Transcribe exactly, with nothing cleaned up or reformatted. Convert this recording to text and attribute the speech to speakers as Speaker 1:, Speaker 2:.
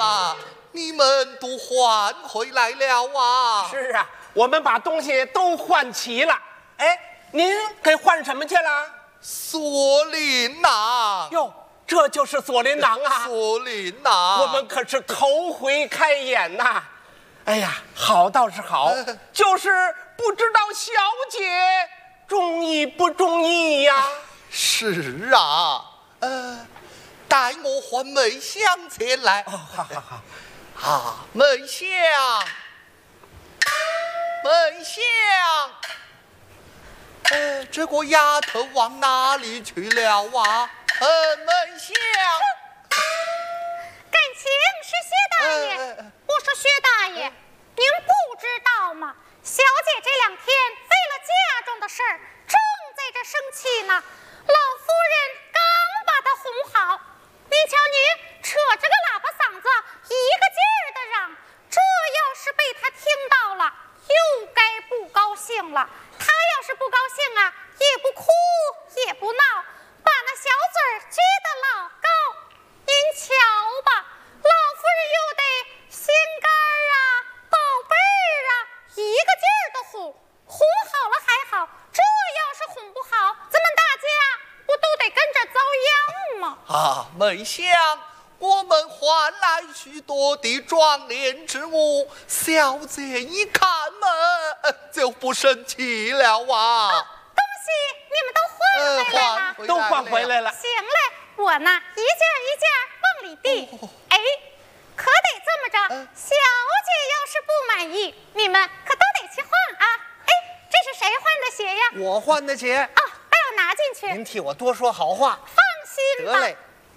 Speaker 1: 啊，你们都换回来了啊！
Speaker 2: 是啊，我们把东西都换齐了。哎，您给换什么去了？
Speaker 1: 锁麟囊。
Speaker 2: 哟，这就是锁麟囊啊！
Speaker 1: 锁麟囊，
Speaker 2: 我们可是头回开眼呐！哎呀，好倒是好，
Speaker 1: 呃、
Speaker 2: 就是不知道小姐中意不中意呀？
Speaker 1: 是啊，呃，待我唤梅香前来。
Speaker 2: 哦，好好好。
Speaker 1: 啊，梅香，梅香，呃，这个丫头往哪里去了啊？呃，梅香，
Speaker 3: 感情是薛大爷。呃、我说薛大爷，您不知道吗？小姐这两天为了嫁妆的事儿，正在这生气呢。老夫人刚把她哄好，你瞧你扯着个喇叭嗓子，一个劲儿的嚷。这要是被他听到了，又该不高兴了。他要是不高兴啊，也不哭也不闹，把那小嘴儿撅得老高。您瞧吧，老夫人又得心肝啊、宝贝儿啊，一个劲儿的哄，哄好了还好，这要是哄不好，咱们大家不都得跟着遭殃吗？
Speaker 1: 啊，梅香。我们换来许多的壮莲之物，小姐一看嘛，就不生气了啊！
Speaker 3: 哦、东西你们都换回来了，
Speaker 1: 呃、
Speaker 2: 都换回来了。
Speaker 3: 行嘞，我呢一件一件往里递。哦、哎，可得这么着，呃、小姐要是不满意，你们可都得去换啊！哎，这是谁换的鞋呀？
Speaker 2: 我换的鞋。
Speaker 3: 哦，把我拿进去。
Speaker 2: 您替我多说好话。
Speaker 3: 放心吧。
Speaker 2: 得嘞。